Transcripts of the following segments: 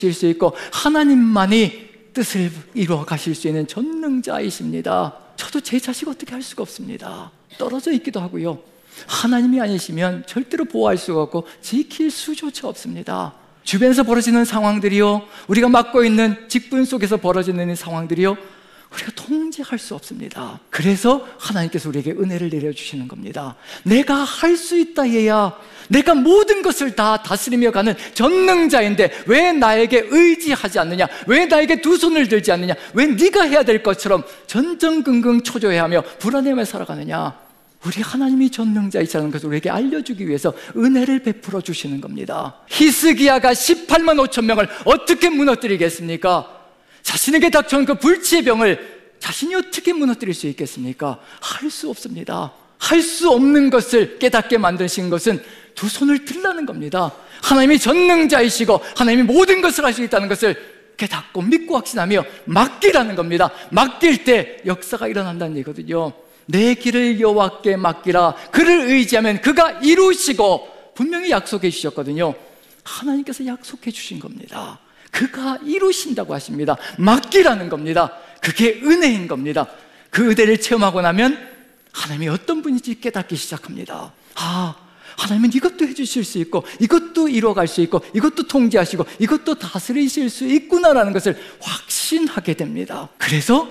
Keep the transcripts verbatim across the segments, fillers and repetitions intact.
수 있고 하나님만이 뜻을 이루어 가실 수 있는 전능자이십니다. 저도 제 자식 어떻게 할 수가 없습니다. 떨어져 있기도 하고요. 하나님이 아니시면 절대로 보호할 수가 없고 지킬 수조차 없습니다. 주변에서 벌어지는 상황들이요, 우리가 맡고 있는 직분 속에서 벌어지는 상황들이요, 우리가 통제할 수 없습니다. 그래서 하나님께서 우리에게 은혜를 내려주시는 겁니다. 내가 할 수 있다 해야, 내가 모든 것을 다 다스리며 가는 전능자인데 왜 나에게 의지하지 않느냐, 왜 나에게 두 손을 들지 않느냐, 왜 네가 해야 될 것처럼 전전긍긍 초조해하며 불안해하며 살아가느냐. 우리 하나님이 전능자이시라는 것을 우리에게 알려주기 위해서 은혜를 베풀어 주시는 겁니다. 히스기야가 십팔만 오천 명을 어떻게 무너뜨리겠습니까? 자신에게 닥쳐온 그 불치의 병을 자신이 어떻게 무너뜨릴 수 있겠습니까? 할 수 없습니다. 할 수 없는 것을 깨닫게 만드신 것은 두 손을 들라는 겁니다. 하나님이 전능자이시고 하나님이 모든 것을 할 수 있다는 것을 깨닫고 믿고 확신하며 맡기라는 겁니다. 맡길 때 역사가 일어난다는 얘기거든요. 내 길을 여호와께 맡기라. 그를 의지하면 그가 이루시고, 분명히 약속해 주셨거든요. 하나님께서 약속해 주신 겁니다. 그가 이루신다고 하십니다. 맡기라는 겁니다. 그게 은혜인 겁니다. 그 은혜를 체험하고 나면 하나님이 어떤 분인지 깨닫기 시작합니다. 아, 하나님은 이것도 해주실 수 있고, 이것도 이루어갈 수 있고, 이것도 통제하시고, 이것도 다스리실 수 있구나라는 것을 확신하게 됩니다. 그래서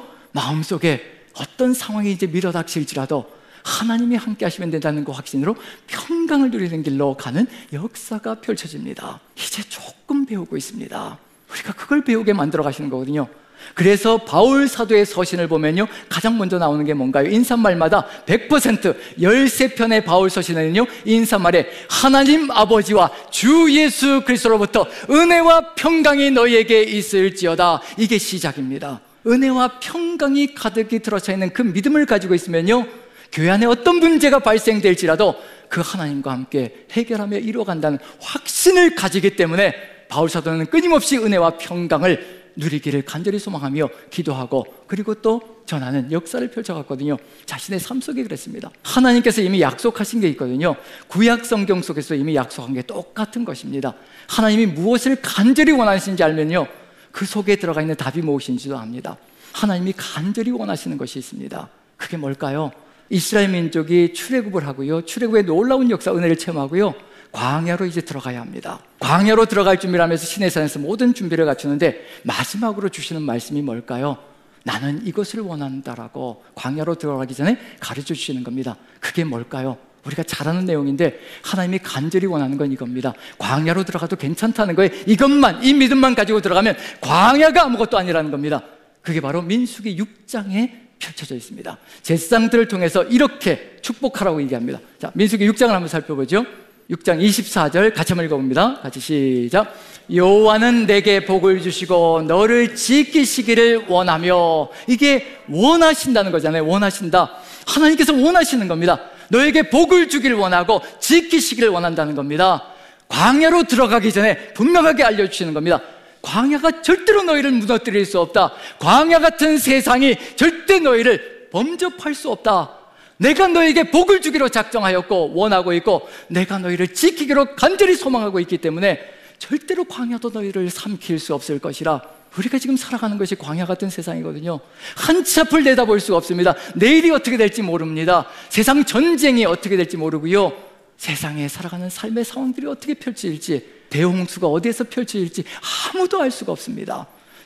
마음속에 어떤 상황이 이제 밀어닥칠지라도 하나님이 함께 하시면 된다는 그 확신으로 평강을 누리는 길로 가는 역사가 펼쳐집니다. 이제 조금 배우고 있습니다. 우리가 그걸 배우게 만들어 가시는 거거든요. 그래서 바울 사도의 서신을 보면요, 가장 먼저 나오는 게 뭔가요? 인사말마다 백 퍼센트 십삼 편의 바울 서신에는요, 인사말에 하나님 아버지와 주 예수 그리스도로부터 은혜와 평강이 너희에게 있을지어다, 이게 시작입니다. 은혜와 평강이 가득히 들어차 있는 그 믿음을 가지고 있으면요, 교회 안에 어떤 문제가 발생될지라도 그 하나님과 함께 해결하며 이루어간다는 확신을 가지기 때문에 바울 사도는 끊임없이 은혜와 평강을 누리기를 간절히 소망하며 기도하고, 그리고 또 전하는 역사를 펼쳐갔거든요. 자신의 삶 속에 그랬습니다. 하나님께서 이미 약속하신 게 있거든요. 구약 성경 속에서 이미 약속한 게 똑같은 것입니다. 하나님이 무엇을 간절히 원하시는지 알면요, 그 속에 들어가 있는 답이 무엇인지도 압니다. 하나님이 간절히 원하시는 것이 있습니다. 그게 뭘까요? 이스라엘 민족이 출애굽을 하고요, 출애굽의 놀라운 역사, 은혜를 체험하고요, 광야로 이제 들어가야 합니다. 광야로 들어갈 준비를 하면서 시내산에서 모든 준비를 갖추는데 마지막으로 주시는 말씀이 뭘까요? 나는 이것을 원한다라고 광야로 들어가기 전에 가르쳐 주시는 겁니다. 그게 뭘까요? 우리가 잘 아는 내용인데 하나님이 간절히 원하는 건 이겁니다. 광야로 들어가도 괜찮다는 거예요. 이것만, 이 믿음만 가지고 들어가면 광야가 아무것도 아니라는 겁니다. 그게 바로 민수기 육 장에 펼쳐져 있습니다. 제사장들을 통해서 이렇게 축복하라고 얘기합니다. 자, 민수기 육 장을 한번 살펴보죠. 육 장 이십사 절 같이 한번 읽어봅니다. 같이 시작. 여호와는 내게 복을 주시고 너를 지키시기를 원하며, 이게 원하신다는 거잖아요. 원하신다. 하나님께서 원하시는 겁니다. 너에게 복을 주기를 원하고 지키시기를 원한다는 겁니다. 광야로 들어가기 전에 분명하게 알려주시는 겁니다. 광야가 절대로 너희를 무너뜨릴 수 없다. 광야 같은 세상이 절대 너희를 범접할 수 없다. 내가 너에게 복을 주기로 작정하였고 원하고 있고, 내가 너희를 지키기로 간절히 소망하고 있기 때문에 절대로 광야도 너희를 삼킬 수 없을 것이라. 우리가 지금 살아가는 것이 광야 같은 세상이거든요. 한치 앞을 내다볼 수가 없습니다. 내일이 어떻게 될지 모릅니다. 세상 전쟁이 어떻게 될지 모르고요, 세상에 살아가는 삶의 상황들이 어떻게 펼쳐질지, 대홍수가 어디에서 펼쳐질지 아무도 알 수가 없습니다.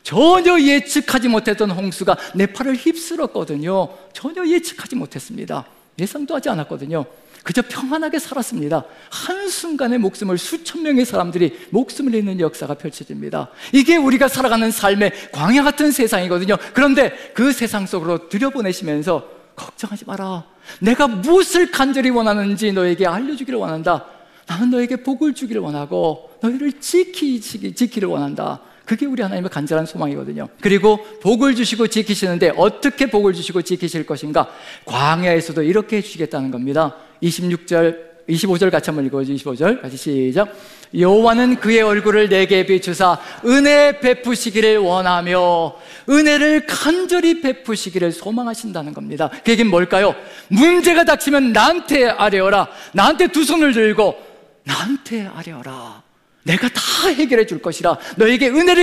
전혀 예측하지 못했던 홍수가 네팔을 휩쓸었거든요. 전혀 예측하지 못했습니다. 예상도 하지 않았거든요. 그저 평안하게 살았습니다. 한순간에 목숨을, 수천 명의 사람들이 목숨을 잃는 역사가 펼쳐집니다. 이게 우리가 살아가는 삶의 광야 같은 세상이거든요. 그런데 그 세상 속으로 들여보내시면서 걱정하지 마라. 내가 무엇을 간절히 원하는지 너에게 알려주기를 원한다. 나는 너에게 복을 주기를 원하고 너희를 지키시기, 지키를 원한다. 그게 우리 하나님의 간절한 소망이거든요. 그리고 복을 주시고 지키시는데 어떻게 복을 주시고 지키실 것인가? 광야에서도 이렇게 해주시겠다는 겁니다. 이십육 절, 이십오 절 같이 한번 읽어보죠. 이십오 절 같이 시작. 여호와는 그의 얼굴을 내게 비추사 은혜 베푸시기를 원하며, 은혜를 간절히 베푸시기를 소망하신다는 겁니다. 그 얘기는 뭘까요? 문제가 닥치면 나한테 아뢰어라. 나한테 두 손을 들고 나한테 아뢰어라. 내가 다 해결해 줄 것이라, 너에게 은혜를